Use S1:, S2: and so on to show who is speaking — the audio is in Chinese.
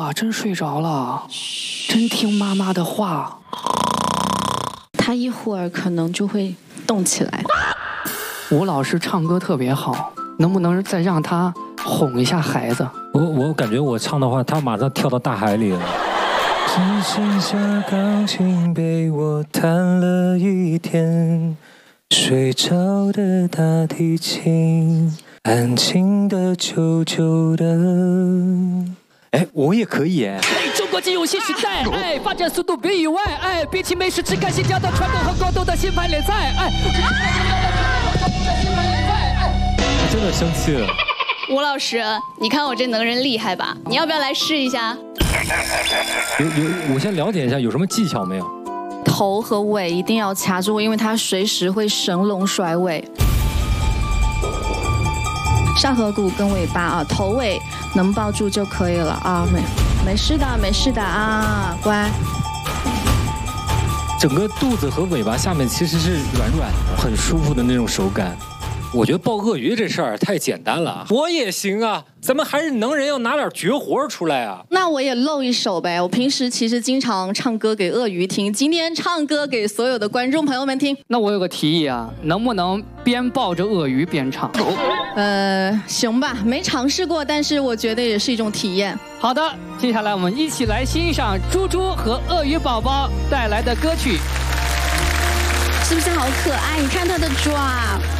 S1: 了，真睡着了，真听妈妈的话。
S2: 他一会儿可能就会动起来。
S1: 吴老师唱歌特别好，能不能再让他哄一下孩子？
S3: 我感觉我唱的话，他马上跳到大海里了。只剩下钢琴被我弹了一天，睡着的大提琴，安静的久久的。哎，我也可以哎。
S1: 中国金融新时代，哎，发展速度比以外，哎，比起美食只看新疆的传统和广东的新派联菜，哎。
S3: 真的生气了。
S4: 吴老师，你看我这能人厉害吧？你要不要来试一下？
S3: 我先了解一下有什么技巧没有？
S2: 头和尾一定要卡住，因为它随时会神龙甩尾。上颌骨跟尾巴啊，头尾能抱住就可以了啊，没事的，没事的啊，乖。
S3: 整个肚子和尾巴下面其实是软软的，很舒服的那种手感。我觉得抱鳄鱼这事儿太简单了，我也行啊，咱们还是能人，要拿点绝活出来啊。
S2: 那我也露一手呗，我平时其实经常唱歌给鳄鱼听，今天唱歌给所有的观众朋友们听。
S1: 那我有个提议啊，能不能边抱着鳄鱼边唱？
S2: 行吧，没尝试过，但是我觉得也是一种体验。
S1: 好的，接下来我们一起来欣赏猪猪和鳄鱼宝宝带来的歌曲。
S2: 是不是好可爱？你看它的爪。